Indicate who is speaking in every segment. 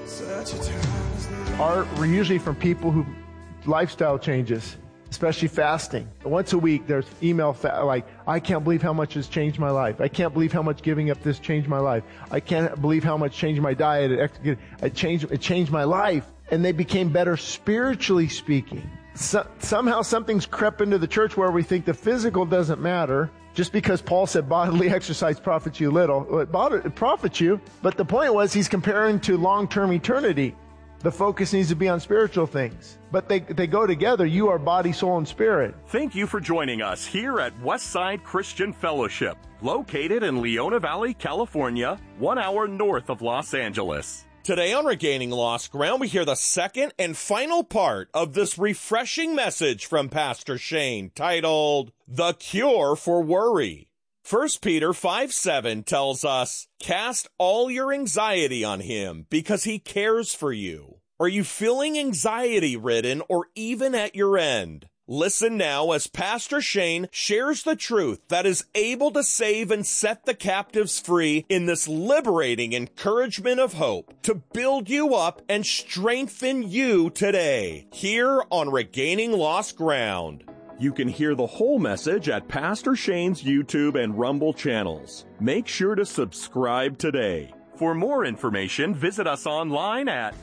Speaker 1: Are usually from people who lifestyle changes, especially fasting. Once a week, there's email like, I can't believe how much has changed my life. I can't believe how much giving up this changed my life. I can't believe how much changed my diet. It changed my life. And they became better spiritually speaking. Somehow something's crept into the church where we think the physical doesn't matter. Just because Paul said bodily exercise profits you little. Well, it profits you. But the point was he's comparing to long-term eternity. The focus needs to be on spiritual things. But they go together. You are body, soul, and spirit.
Speaker 2: Thank you for joining us here at Westside Christian Fellowship, located in Leona Valley, California, 1 hour north of Los Angeles.
Speaker 3: Today on Regaining Lost Ground, we hear the second and final part of this refreshing message from Pastor Shane titled, The Cure for Worry. 1 Peter 5:7 tells us, cast all your anxiety on him because he cares for you. Are you feeling anxiety-ridden or even at your end? Listen now as Pastor Shane shares the truth that is able to save and set the captives free in this liberating encouragement of hope to build you up and strengthen you today, here on Regaining Lost Ground.
Speaker 2: You can hear the whole message at Pastor Shane's YouTube and Rumble channels. Make sure to subscribe today. For more information, visit us online at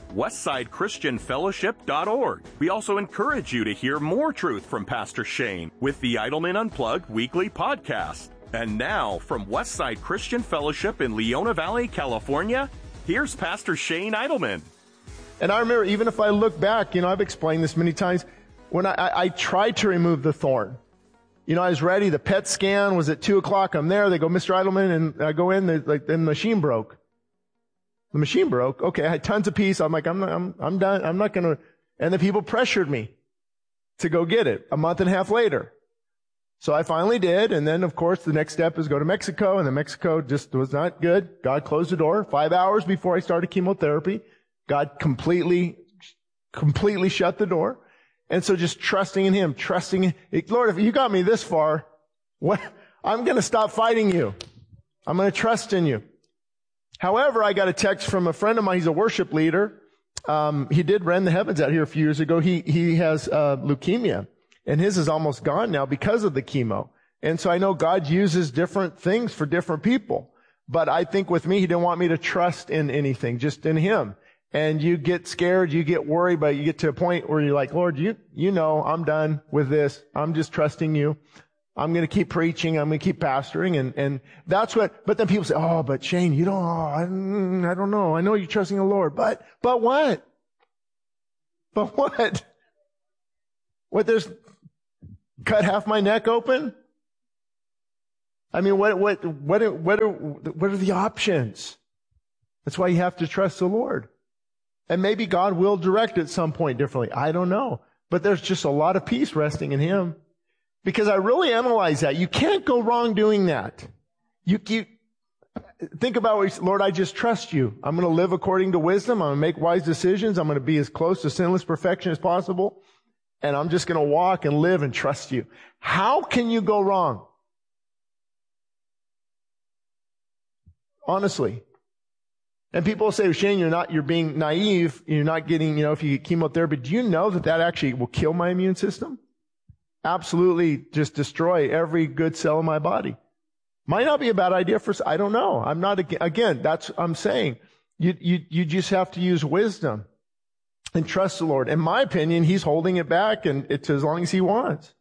Speaker 2: westsidechristianfellowship.org. We also encourage you to hear more truth from Pastor Shane with the Idleman Unplugged weekly podcast. And now, from Westside Christian Fellowship in Leona Valley, California, here's Pastor Shane Idleman.
Speaker 1: And I remember, even if I look back, I've explained this many times, when I tried to remove the thorn. I was ready. The PET scan was at 2 o'clock. I'm there. They go, Mr. Idleman, and I go in. The machine broke. The machine broke. Okay, I had tons of peace. I'm like, I'm done. I'm not going to. And the people pressured me to go get it a month and a half later. So I finally did. And then, of course, the next step is go to Mexico. And then Mexico just was not good. God closed the door 5 hours before I started chemotherapy. God completely shut the door. And so just trusting in him, Lord, if you got me this far, I'm going to stop fighting you. I'm going to trust in you. However, I got a text from a friend of mine. He's a worship leader. He did rend the heavens out here a few years ago. He has leukemia, and his is almost gone now because of the chemo. And so I know God uses different things for different people. But I think with me, he didn't want me to trust in anything, just in him. And you get scared, you get worried, but you get to a point where you're like, Lord, you know, I'm done with this. I'm just trusting you. I'm going to keep preaching. I'm going to keep pastoring. And that's but then people say, oh, but Shane, I don't know. I know you're trusting the Lord, but what? But what? What, there's cut half my neck open? I mean, what are the options? That's why you have to trust the Lord. And maybe God will direct at some point differently. I don't know. But there's just a lot of peace resting in him. Because I really analyze that. You can't go wrong doing that. You think about, Lord, I just trust you. I'm going to live according to wisdom. I'm going to make wise decisions. I'm going to be as close to sinless perfection as possible. And I'm just going to walk and live and trust you. How can you go wrong? Honestly. And people say, Shane, you're being naive. You're not getting, if you get chemotherapy. Do you know that actually will kill my immune system? Absolutely just destroy every good cell in my body. Might not be a bad idea I don't know. I'm not, again, I'm saying. You just have to use wisdom and trust the Lord. In my opinion, he's holding it back, and it's as long as he wants.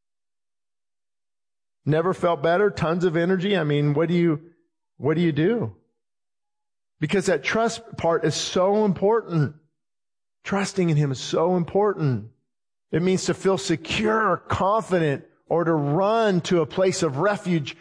Speaker 1: Never felt better, tons of energy. I mean, what do you do? Because that trust part is so important. Trusting in him is so important. It means to feel secure, confident, or to run to a place of refuge.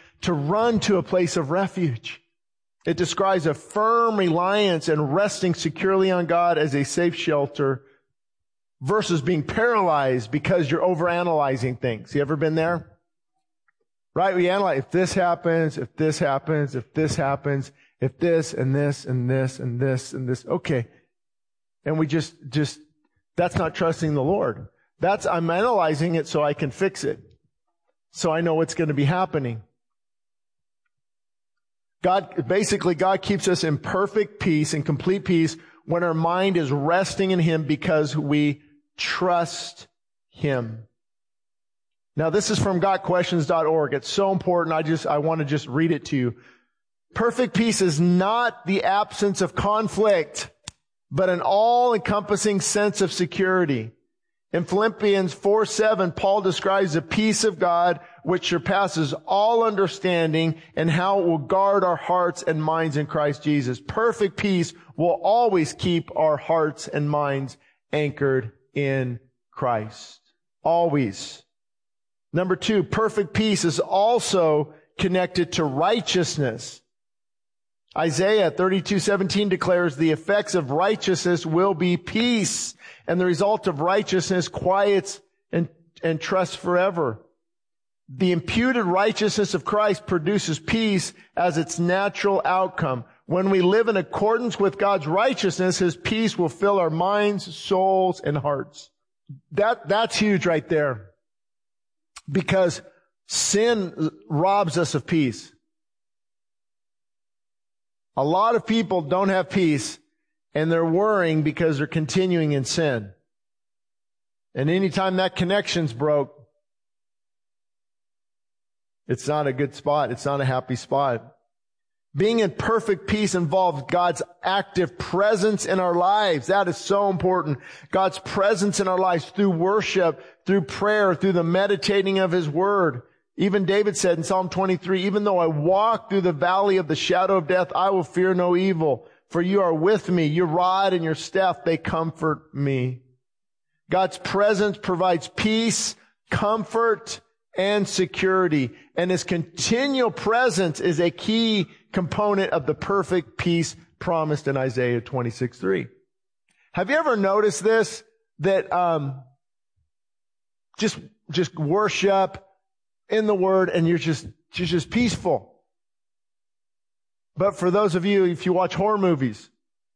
Speaker 1: It describes a firm reliance and resting securely on God as a safe shelter versus being paralyzed because you're overanalyzing things. You ever been there? Right? We analyze, if this happens, if this happens, if this happens, if this and this and this and this and this. Okay. And we just, that's not trusting the Lord. I'm analyzing it so I can fix it. So I know what's going to be happening. God keeps us in perfect peace and complete peace when our mind is resting in Him because we trust Him. Now, this is from gotquestions.org. It's so important. I want to just read it to you. Perfect peace is not the absence of conflict, but an all-encompassing sense of security. In Philippians 4:7, Paul describes the peace of God which surpasses all understanding and how it will guard our hearts and minds in Christ Jesus. Perfect peace will always keep our hearts and minds anchored in Christ. Always. Number 2, perfect peace is also connected to righteousness. Isaiah 32:17 declares the effects of righteousness will be peace, and the result of righteousness quiets and trust forever. The imputed righteousness of Christ produces peace as its natural outcome. When we live in accordance with God's righteousness, His peace will fill our minds, souls, and hearts. That's huge right there. Because sin robs us of peace. A lot of people don't have peace, and they're worrying because they're continuing in sin. And anytime that connection's broke, it's not a good spot. It's not a happy spot. Being in perfect peace involves God's active presence in our lives. That is so important. God's presence in our lives through worship, through prayer, through the meditating of His Word. Even David said in Psalm 23, even though I walk through the valley of the shadow of death, I will fear no evil, for you are with me. Your rod and your staff, they comfort me. God's presence provides peace, comfort, and security. And His continual presence is a key component of the perfect peace promised in Isaiah 26:3. Have you ever noticed this? That just worship in the Word, and you're just peaceful. But for those of you, if you watch horror movies,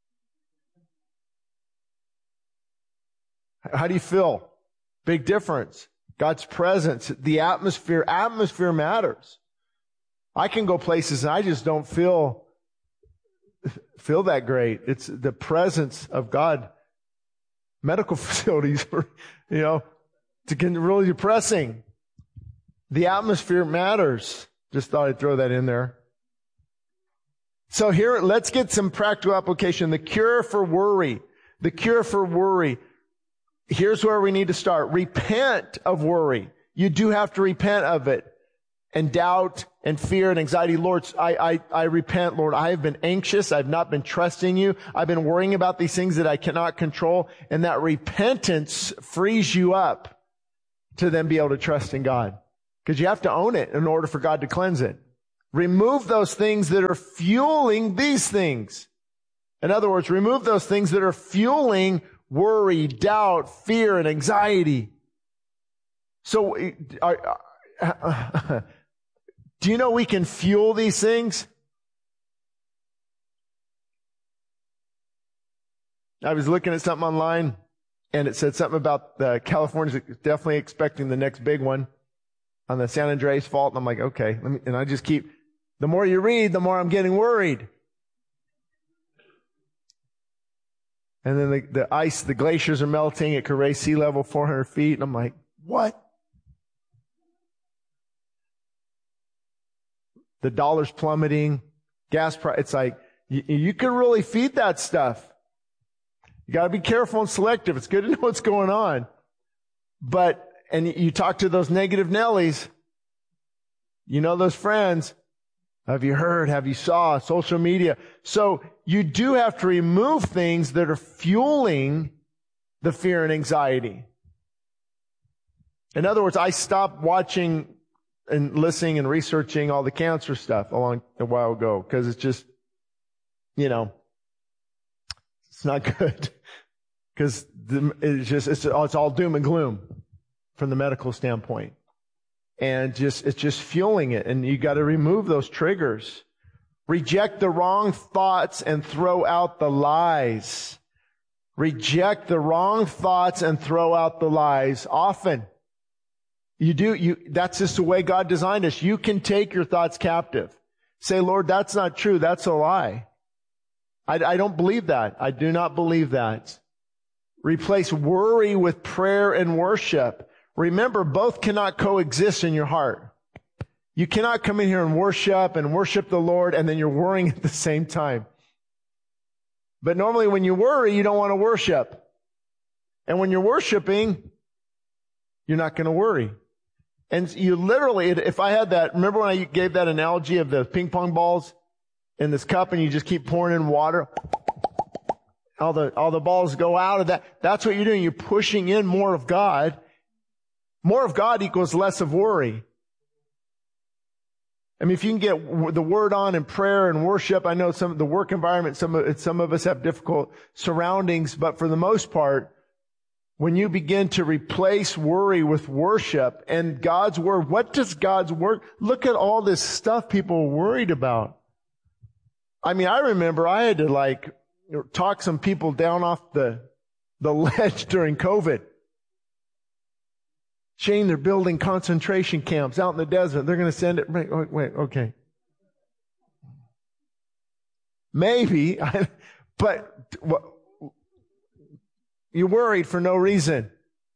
Speaker 1: how do you feel? Big difference. God's presence, the atmosphere matters. I can go places and I just don't feel that great. It's the presence of God. Medical facilities, it can really depressing. The atmosphere matters. Just thought I'd throw that in there. So here, let's get some practical application. The cure for worry. The cure for worry. Here's where we need to start. Repent of worry. You do have to repent of it. And doubt and fear and anxiety. Lord, I repent, Lord. I have been anxious. I've not been trusting you. I've been worrying about these things that I cannot control. And that repentance frees you up to then be able to trust in God. Because you have to own it in order for God to cleanse it. Remove those things that are fueling these things. In other words, remove those things that are fueling worry, doubt, fear, and anxiety. So, do you know we can fuel these things? I was looking at something online, and it said something about California's definitely expecting the next big one on the San Andreas Fault. And I'm like, okay. And I just keep, the more you read, the more I'm getting worried. And then the ice, the glaciers are melting. It could raise sea level 400 feet. And I'm like, what? The dollar's plummeting. Gas price. It's like, you can really feed that stuff. You got to be careful and selective. It's good to know what's going on. And you talk to those negative Nellies. You know those friends. Have you heard? Have you saw? Social media. So you do have to remove things that are fueling the fear and anxiety. In other words, I stopped watching and listening and researching all the cancer stuff a while ago because it's just, it's not good. Because it's all doom and gloom from the medical standpoint. And it's just fueling it. And you got to remove those triggers. Reject the wrong thoughts and throw out the lies. Reject the wrong thoughts and throw out the lies. Often, that's just the way God designed us. You can take your thoughts captive. Say, Lord, that's not true. That's a lie. I don't believe that. I do not believe that. Replace worry with prayer and worship. Remember, both cannot coexist in your heart. You cannot come in here and worship the Lord, and then you're worrying at the same time. But normally when you worry, you don't want to worship. And when you're worshiping, you're not going to worry. And you literally, if I had that, remember when I gave that analogy of the ping pong balls in this cup and you just keep pouring in water? All the balls go out of that. That's what you're doing. You're pushing in more of God. More of God equals less of worry. I mean, if you can get the word on in prayer and worship, I know some of the work environment, some of us have difficult surroundings, but for the most part, when you begin to replace worry with worship and God's word, what does God's word, look at all this stuff people are worried about. I mean, I remember I had to talk some people down off the ledge during COVID. Shane, they're building concentration camps out in the desert. They're going to send it. Wait, okay. Maybe, but you're worried for no reason.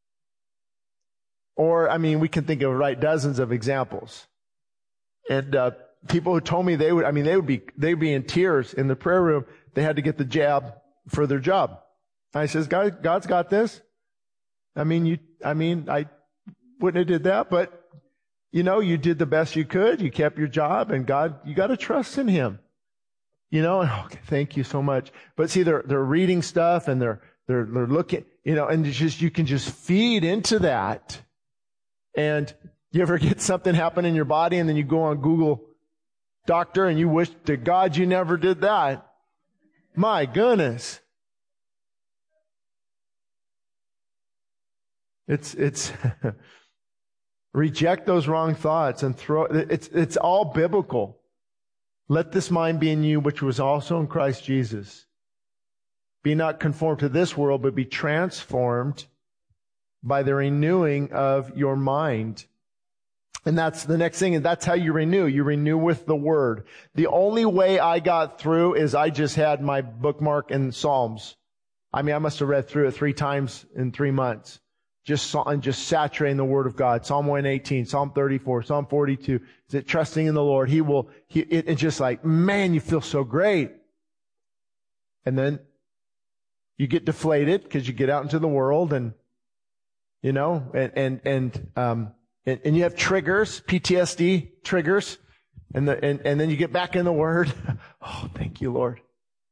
Speaker 1: Or, I mean, we can think of dozens of examples. And people who told me they'd be in tears in the prayer room. They had to get the jab for their job. I says, God's got this. I wouldn't have did that, but you did the best you could. You kept your job, and God, you got to trust in Him. Okay, thank you so much. But see, they're reading stuff and they're looking, and you can just feed into that. And you ever get something happen in your body and then you go on Google Doctor and you wish to God you never did that. My goodness. It's reject those wrong thoughts and it's all biblical. Let this mind be in you, which was also in Christ Jesus. Be not conformed to this world, but be transformed by the renewing of your mind. And that's the next thing, and that's how you renew. You renew with the Word. The only way I got through is I just had my bookmark in Psalms. I must have read through it 3 times in 3 months. Just saturating the Word of God. Psalm 118, Psalm 34, Psalm 42. Is it trusting in the Lord? It's just like, man, you feel so great. And then you get deflated because you get out into the world and, and you have triggers, PTSD triggers, and then you get back in the Word. Oh, thank you, Lord.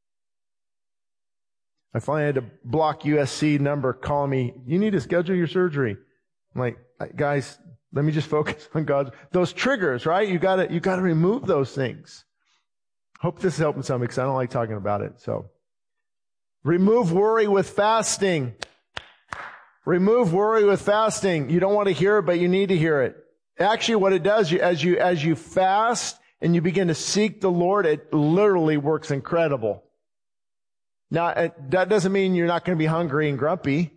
Speaker 1: I finally had to block USC number calling me, you need to schedule your surgery. I'm like, guys, let me just focus on God's, those triggers, right? You gotta remove those things. Hope this is helping some because I don't like talking about it. So, remove worry with fasting. Remove worry with fasting. You don't want to hear it, but you need to hear it. Actually, what it does, as you fast and you begin to seek the Lord, it literally works incredible. Now, that doesn't mean you're not going to be hungry and grumpy.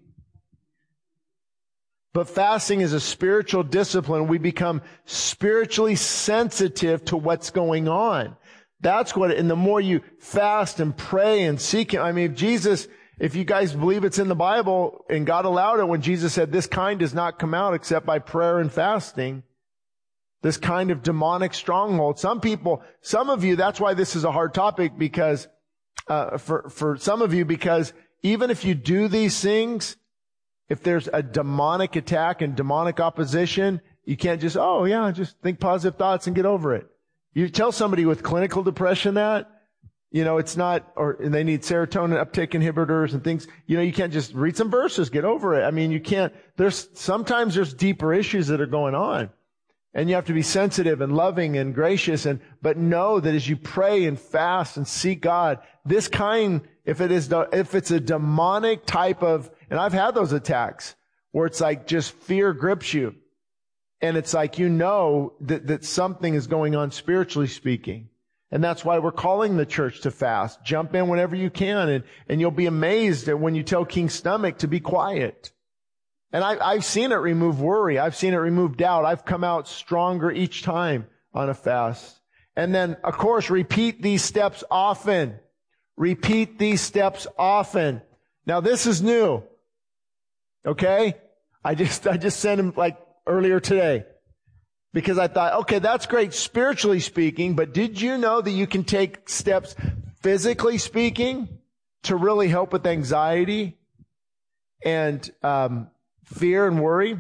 Speaker 1: But fasting is a spiritual discipline. We become spiritually sensitive to what's going on. That's and the more you fast and pray and seek Him. If you guys believe it's in the Bible, and God allowed it when Jesus said, this kind does not come out except by prayer and fasting. This kind of demonic stronghold. Some of you, that's why this is a hard topic because, for some of you, because even if you do these things, if there's a demonic attack and demonic opposition, you can't just think positive thoughts and get over it. You tell somebody with clinical depression that, it's not, and they need serotonin uptake inhibitors and things, you can't just read some verses, get over it. You can't, sometimes there's deeper issues that are going on. And you have to be sensitive and loving and gracious but know that as you pray and fast and seek God, this kind, if it's a demonic type of, and I've had those attacks where it's like just fear grips you. And it's like, that something is going on spiritually speaking. And that's why we're calling the church to fast. Jump in whenever you can and you'll be amazed at when you tell King Stomach to be quiet. And I've seen it remove worry. I've seen it remove doubt. I've come out stronger each time on a fast. And then, of course, repeat these steps often. Repeat these steps often. Now this is new. Okay? I just sent him like earlier today. Because I thought, okay, that's great spiritually speaking, but did you know that you can take steps physically speaking to really help with anxiety and fear and worry?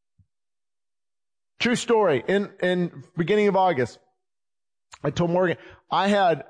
Speaker 1: True story. In beginning of August, I told Morgan I had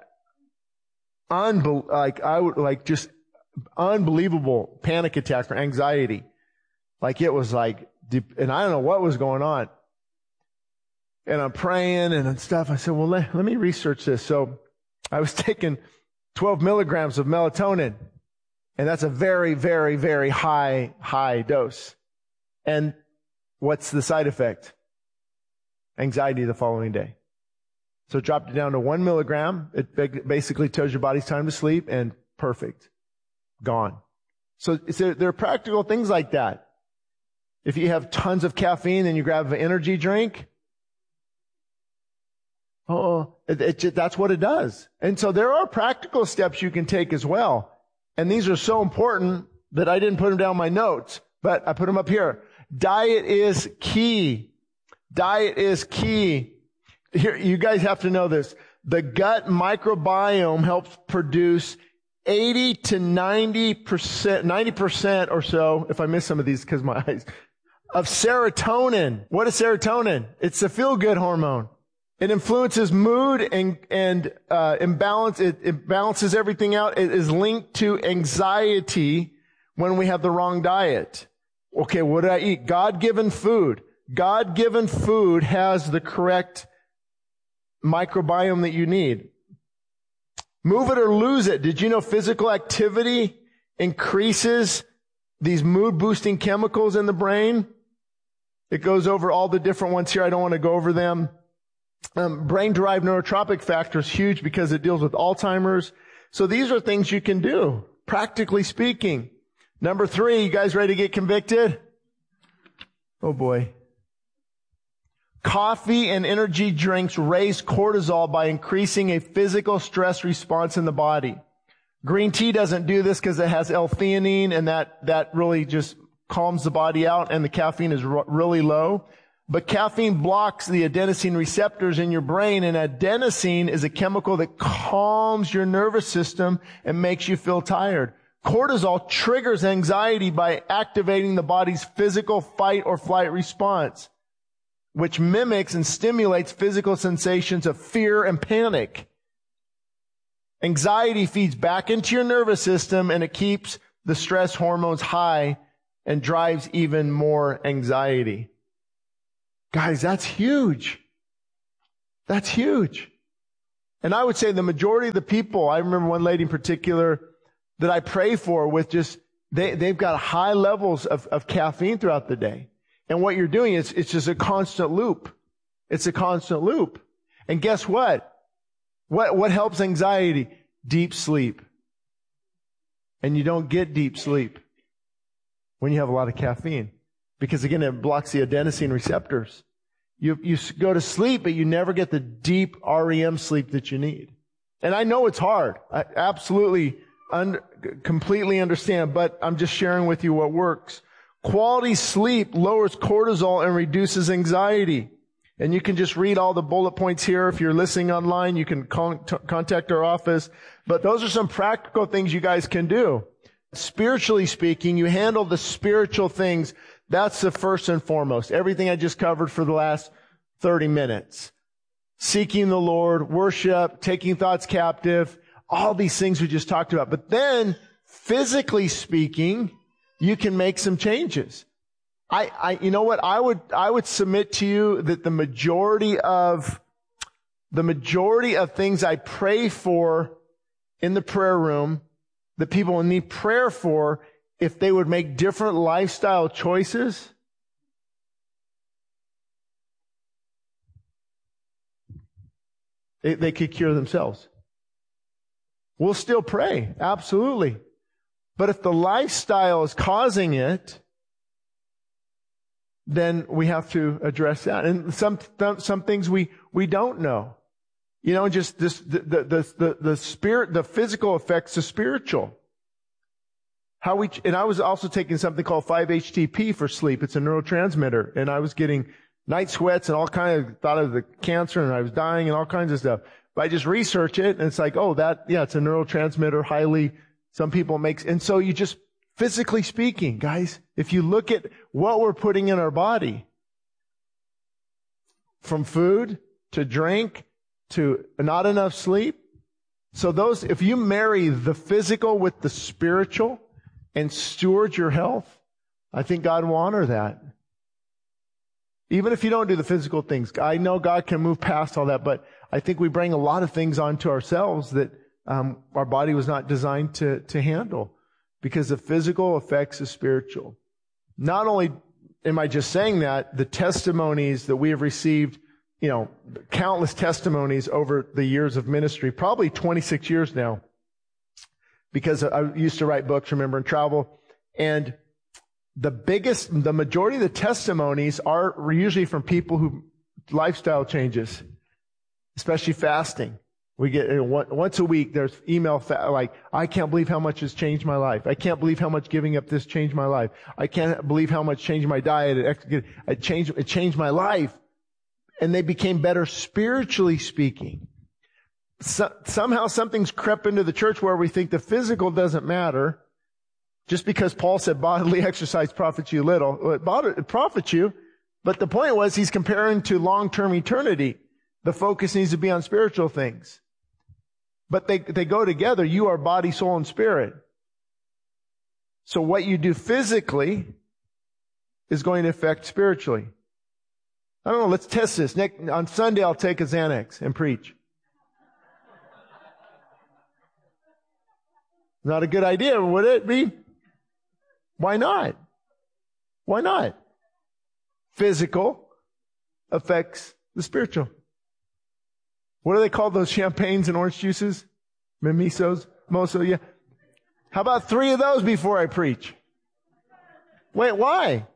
Speaker 1: just unbelievable panic attacks or anxiety. Like it was like, and I don't know what was going on. And I'm praying and stuff. I said, well, let me research this. So I was taking 12 milligrams of melatonin. And that's a very, very, very high dose. And what's the side effect? Anxiety the following day. So it dropped it down to 1 milligram. It basically tells your body's time to sleep and perfect. Gone. So there are practical things like that. If you have tons of caffeine and you grab an energy drink, that's what it does. And so there are practical steps you can take as well. And these are so important that I didn't put them down in my notes, but I put them up here. Diet is key. Diet is key. Here, you guys have to know this. The gut microbiome helps produce 80 to 90% or so, if I miss some of these because my eyes, of serotonin. What is serotonin? It's a feel-good hormone. It influences mood and imbalance. It balances everything out. It is linked to anxiety when we have the wrong diet. Okay, what did I eat? God-given food. God-given food has the correct microbiome that you need. Move it or lose it. Did you know physical activity increases these mood-boosting chemicals in the brain? It goes over all the different ones here. I don't want to go over them. Brain-derived neurotropic factor is huge because it deals with Alzheimer's. So these are things you can do, practically speaking. Number 3, you guys ready to get convicted? Oh boy. Coffee and energy drinks raise cortisol by increasing a physical stress response in the body. Green tea doesn't do this because it has L-theanine, and that really just calms the body out, and the caffeine is really low. But caffeine blocks the adenosine receptors in your brain, and adenosine is a chemical that calms your nervous system and makes you feel tired. Cortisol triggers anxiety by activating the body's physical fight or flight response, which mimics and stimulates physical sensations of fear and panic. Anxiety feeds back into your nervous system, and it keeps the stress hormones high and drives even more anxiety. Guys, that's huge. That's huge. And I would say the majority of the people, I remember one lady in particular that I pray for with just, they've got high levels of caffeine throughout the day. And what you're doing is, it's just a constant loop. It's a constant loop. And guess what? What helps anxiety? Deep sleep. And you don't get deep sleep when you have a lot of caffeine. Because again, it blocks the adenosine receptors. You go to sleep, but you never get the deep REM sleep that you need. And I know it's hard. I absolutely completely understand, but I'm just sharing with you what works. Quality sleep lowers cortisol and reduces anxiety. And you can just read all the bullet points here. If you're listening online, you can contact our office. But those are some practical things you guys can do. Spiritually speaking, you handle the spiritual things. That's the first and foremost. Everything I just covered for the last 30 minutes. Seeking the Lord, worship, taking thoughts captive, all these things we just talked about. But then, physically speaking, you can make some changes. You know what? I would submit to you that the majority of things I pray for in the prayer room that people will need prayer for, if they would make different lifestyle choices, they could cure themselves. We'll still pray, absolutely. But if the lifestyle is causing it, then we have to address that. And some things we don't know. You know, just this, the spirit, the physical affects the spiritual. And I was also taking something called 5-HTP for sleep. It's a neurotransmitter. And I was getting night sweats and all kinds of, thought of the cancer and I was dying and all kinds of stuff. But I just research it and it's like, oh, it's a neurotransmitter, some people and so you just, physically speaking, guys, if you look at what we're putting in our body, from food to drink to not enough sleep. So if you marry the physical with the spiritual and steward your health, I think God will honor that. Even if you don't do the physical things, I know God can move past all that, but I think we bring a lot of things onto ourselves that our body was not designed to handle, because the physical affects the spiritual. Not only am I just saying that, the testimonies that we have received, you know, countless testimonies over the years of ministry, probably 26 years now, because I used to write books, remember, and travel, and the majority of the testimonies are usually from people who lifestyle changes, especially fasting. We get once a week, there's email like, I can't believe how much has changed my life. I can't believe how much giving up this changed my life. I can't believe how much changing my diet, it changed my life. And they became better spiritually speaking. Somehow something's crept into the church where we think the physical doesn't matter. Just because Paul said bodily exercise profits you little. Well, it profits you. But the point was he's comparing to long-term eternity. The focus needs to be on spiritual things. But they go together. You are body, soul, and spirit. So what you do physically is going to affect spiritually. I don't know, let's test this. On Sunday, I'll take a Xanax and preach. Not a good idea, would it be? Why not? Why not? Physical affects the spiritual. What do they call those champagnes and orange juices? Mimosos? Moso, yeah. How about 3 of those before I preach? Wait, why?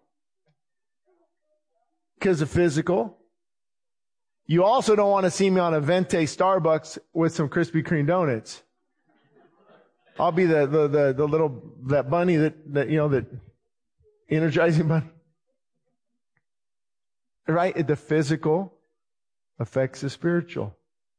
Speaker 1: Because of physical. You also don't want to see me on a Venti Starbucks with some Krispy Kreme donuts. I'll be the little, that bunny that energizing bunny. Right? The physical affects the spiritual.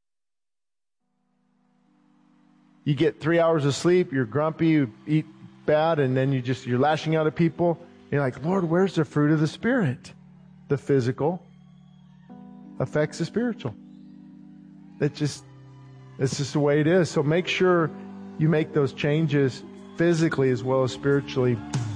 Speaker 1: You get 3 hours of sleep, you're grumpy, you eat bad, and then you're lashing out at people. You're like, Lord, where's the fruit of the Spirit? The physical affects the spiritual. It's just the way it is. So make sure you make those changes physically as well as spiritually.